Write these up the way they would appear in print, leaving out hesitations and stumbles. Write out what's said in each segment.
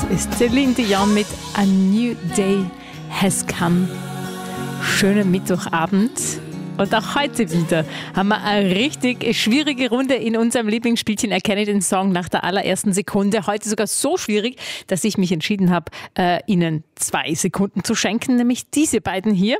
ist Celine Dion mit A New Day Has Come. Schönen Mittwochabend. Und auch heute wieder haben wir eine richtig schwierige Runde in unserem Lieblingsspielchen Erkenne den Song nach der allerersten Sekunde. Heute sogar so schwierig, dass ich mich entschieden habe, Ihnen 2 Sekunden zu schenken, nämlich diese beiden hier.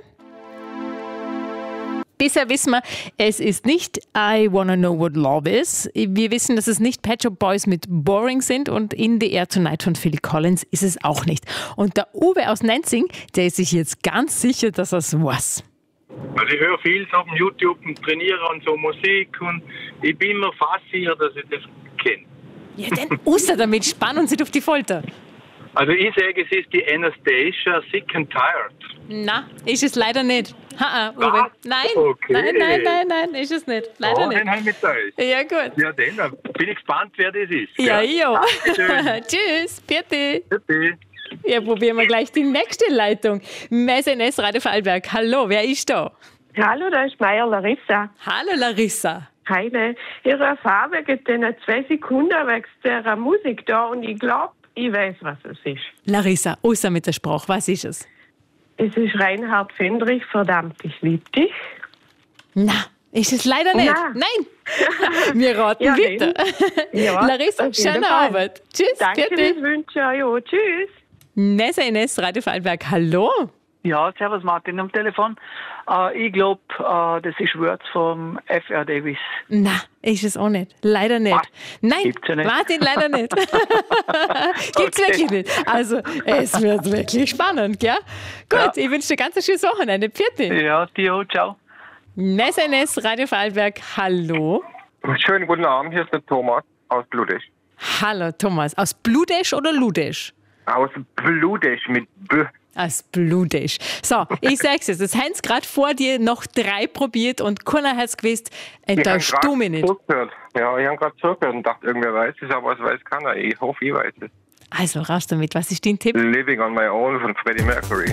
Bisher wissen wir, es ist nicht I Wanna Know What Love Is. Wir wissen, dass es nicht Pet Shop Boys mit Boring sind und In the Air Tonight von Phil Collins ist es auch nicht. Und der Uwe aus Nenzing, der ist sich jetzt ganz sicher, dass er es weiß. Also ich höre viel so auf YouTube und trainiere und so Musik und ich bin mir fast sicher, dass ich das kenne. Ja, dann außer damit, spannen uns nicht auf die Folter. Also ich sage, es ist die Anastasia Sick and Tired. Na, ist es leider nicht. Uwe. Was? Nein, Okay. nein, ist es nicht. Leider nicht. Den habe ich mit euch. Ja, gut. Ja, dann bin ich gespannt, wer das ist. Ja, gell? jo. Dankeschön. Tschüss, Bitte. Bitte. Ja, probieren wir gleich die nächste Leitung. SMS Radio Vorarlberg. Hallo, wer ist da? Hallo, da ist Meier Larissa. Hallo Larissa. Heile. Ihre Farbe geht in 2 Sekunden wächst der Musik da und ich glaube, ich weiß, was es ist. Larissa, außer mit der Sprache, was ist es? Es ist Reinhard Fendrich, verdammt, ich lieb dich. Na, ist es leider nicht. Na. Nein. Wir raten Ja, bitte. Ja, Larissa, auf jeden schöne Fall. Arbeit. Tschüss, Danke, bitte. ich wünsche euch. Tschüss. SMS Radio Vorarlberg. Hallo. Ja, servus Martin am Telefon. Ich glaube, das ist Words vom F.R. Davis. Na, ist es auch nicht. Leider nicht. Nein, Gibt's ja nicht. Martin, leider nicht. Gibt's wirklich nicht. Also, es wird wirklich spannend, gell? Gut, Ja. ich wünsche dir ganz ein schönes Wochenende. Pfiat. Ja, Tio, ciao. SMS Radio Vorarlberg. Hallo. Schönen guten Abend, hier ist der Thomas aus Bludesch. Hallo, Thomas. Aus Bludesch oder Ludesch? Aus Bludesch mit B. Aus Bludesch. So, ich sag's jetzt. Es haben gerade vor dir noch 3 probiert und keiner hat's gewusst. Da hab stumm ich nicht. zugehört. Ja, ich habe gerade zugehört und dachte, irgendwer weiß es, aber es weiß keiner. Ich hoffe, ich weiß es. Also, raus damit. Was ist dein Tipp? Living on My Own von Freddie Mercury.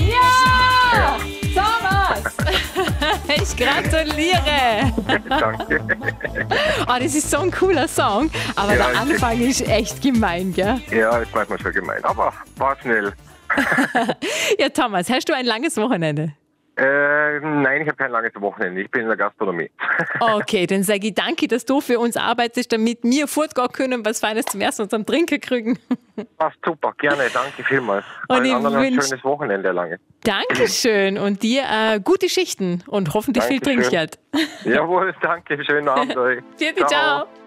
Ja! Thomas! Ich gratuliere! Danke. Oh, das ist so ein cooler Song, aber Ja, der Anfang ist echt gemein, gell? Ja, ist manchmal schon gemein, aber war schnell. Ja, Thomas, hast du ein langes Wochenende? Nein, ich habe kein langes Wochenende. Ich bin in der Gastronomie. Okay, dann sage ich danke, dass du für uns arbeitest, damit wir fortgehen können, was Feines zum Essen und zum Trinken kriegen. Passt super, gerne, danke vielmals. Und Allen ich anderen ein wünsch- schönes Wochenende lange. Dankeschön und dir gute Schichten und hoffentlich viel Dankeschön. Trinkgeld. Jawohl, danke, schönen Abend euch. Ciao.